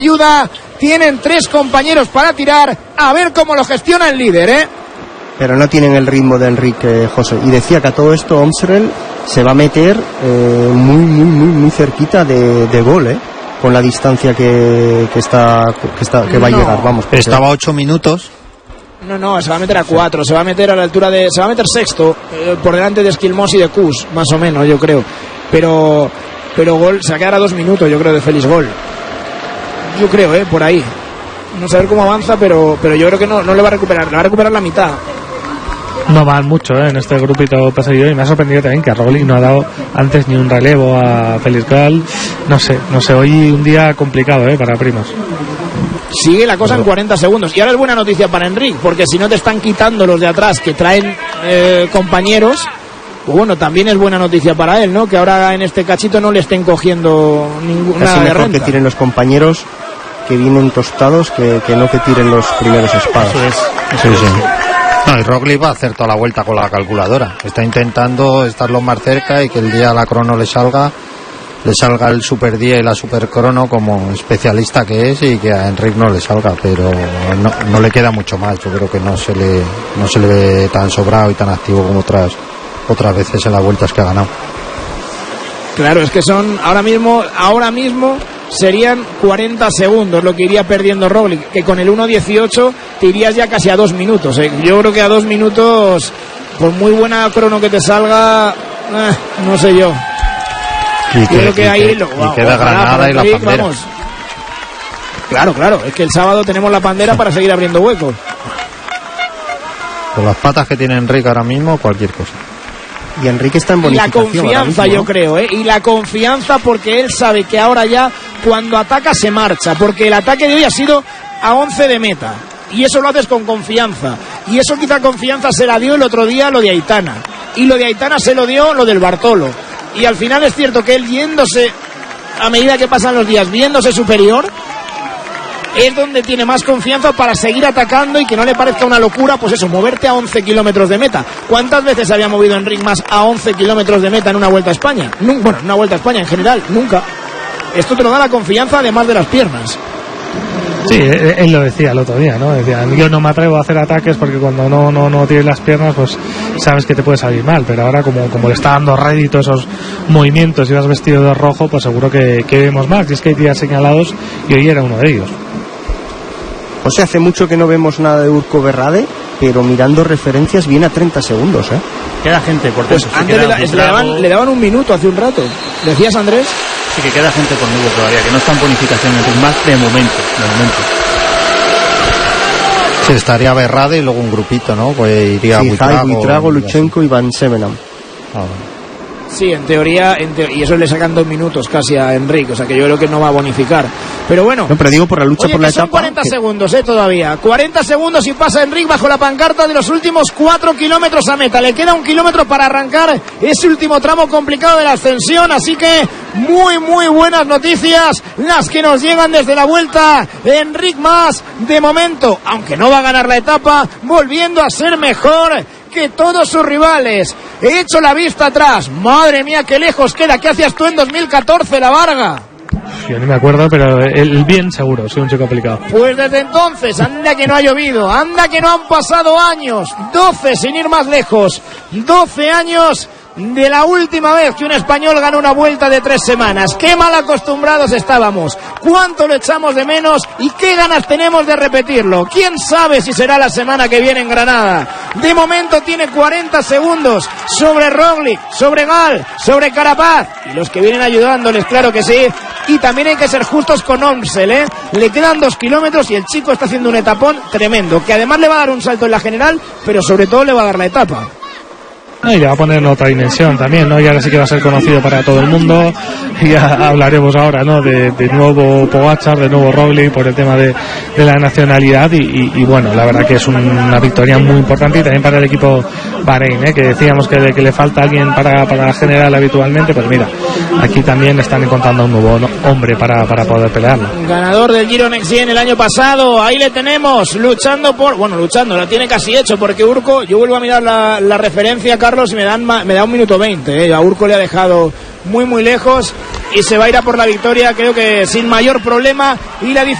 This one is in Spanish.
ayuda, tienen 3 compañeros para tirar, a ver cómo lo gestiona el líder, Pero no tienen el ritmo de Enric, José. Y decía que a todo esto Omsrel se va a meter muy cerquita de gol, con la distancia que va a llegar, vamos. Estaba a 8 minutos. No, se va a meter a 4, se va a meter a la altura se va a meter sexto, por delante de Esquilmós y de Kuss, más o menos, yo creo. Pero gol, se va a quedar a 2 minutos, yo creo, de Félix Gol. Yo creo, por ahí. No sé a ver cómo avanza, pero yo creo que no le va a recuperar, le va a recuperar la mitad. No van mucho en este grupito perseguido, y me ha sorprendido también que Roglic no ha dado antes ni un relevo a Félix Gol. No sé, hoy un día complicado para Primoz. Sigue la cosa en 40 segundos. Y ahora es buena noticia para Enric, porque si no te están quitando los de atrás que traen compañeros, pues bueno, también es buena noticia para él, ¿no? Que ahora en este cachito no le estén cogiendo nada de renta. Que tiren los compañeros que vienen tostados que no que tiren los primeros espadas. Eso es. Sí. No, y Roglic va a hacer toda la vuelta con la calculadora. Está intentando estar lo más cerca y que el día la crono le salga el super día y la super crono como especialista que es, y que a Enric no le salga, pero no le queda mucho más. Yo creo que no se le ve tan sobrado y tan activo como otras veces en las vueltas que ha ganado. Claro, es que son ahora mismo serían 40 segundos lo que iría perdiendo Roglic, que con el 1.18 te irías ya casi a 2 minutos. Yo creo que a 2 minutos, por muy buena crono que te salga, no sé yo. Creo que ahí queda Granada y la Bandera. Vamos. Claro, es que el sábado tenemos la Bandera para seguir abriendo huecos. Con las patas que tiene Enric ahora mismo, cualquier cosa. Y Enrique está en bonificación. Y la confianza, yo creo, y la confianza, porque él sabe que ahora ya cuando ataca se marcha, porque el ataque de hoy ha sido a 11 de meta, y eso lo haces con confianza, y eso quizá confianza se la dio el otro día lo de Aitana, y lo de Aitana se lo dio lo del Bartolo, y al final es cierto que él yéndose, a medida que pasan los días, viéndose superior, es donde tiene más confianza para seguir atacando y que no le parezca una locura, pues eso, moverte a 11 kilómetros de meta. ¿Cuántas veces se había movido Enric Mas a 11 kilómetros de meta en una Vuelta a España? Bueno, en una Vuelta a España en general, nunca. Esto te lo da la confianza además de las piernas. Sí, él lo decía el otro día, ¿no? Decía, yo no me atrevo a hacer ataques porque cuando no tienes las piernas, pues sabes que te puede salir mal, pero ahora como le está dando rédito esos movimientos y vas vestido de rojo, pues seguro que vemos más. Y es que hay días señalados y hoy era uno de ellos. O sea, hace mucho que no vemos nada de Urco Berrade, pero mirando referencias viene a 30 segundos, Queda gente, por pues antes le daban un minuto hace un rato. ¿Decías, Andrés? Sí, que queda gente conmigo todavía, que no está en bonificación en más de momento. Sí, estaría Berrade y luego un grupito, ¿no? Pues iría Buitrago, Luchenko y Van Sevenam. Sí, en teoría, y eso le sacan 2 minutos casi a Enric, o sea que yo creo que no va a bonificar. Pero bueno. No, pero digo por la lucha por la etapa. Son 40 segundos, todavía. 40 segundos y pasa Enric bajo la pancarta de los últimos 4 kilómetros a meta. Le queda 1 kilómetro para arrancar ese último tramo complicado de la ascensión, así que muy buenas noticias las que nos llegan desde la Vuelta. Enric Mas, de momento, aunque no va a ganar la etapa, volviendo a ser mejor que todos sus rivales. He hecho la vista atrás. Madre mía, qué lejos queda. ¿Qué hacías tú en 2014, La Varga? Yo ni me acuerdo, pero el bien seguro, soy un chico aplicado. Pues desde entonces, anda que no ha llovido, anda que no han pasado años. 12 sin ir más lejos. 12 años de la última vez que un español ganó una Vuelta de 3 semanas. Qué mal acostumbrados estábamos, cuánto lo echamos de menos y qué ganas tenemos de repetirlo. Quién sabe si será la semana que viene en Granada. De momento tiene 40 segundos sobre Roglic, sobre Gal, sobre Carapaz y los que vienen ayudándoles, claro que sí. Y también hay que ser justos con Omsel, le quedan 2 kilómetros y el chico está haciendo un etapón tremendo, que además le va a dar un salto en la general, pero sobre todo le va a dar la etapa. Y le va a poner en otra dimensión también, ¿no? Y ahora sí que va a ser conocido para todo el mundo. Ya hablaremos ahora, ¿no? De nuevo Pogačar, de nuevo Roglic por el tema de la nacionalidad y bueno, la verdad que es una victoria muy importante y también para el equipo Bahrein, que decíamos que le falta alguien para la general habitualmente, pues mira, aquí también están encontrando un nuevo hombre para poder pelearlo. Ganador del Giro Next Gen el año pasado, ahí le tenemos, luchando, lo tiene casi hecho, porque Urco, yo vuelvo a mirar la referencia, Carlos, Carlos, y me da 1 minuto 20. A Urco le ha dejado muy lejos y se va a ir a por la victoria, creo que sin mayor problema, y la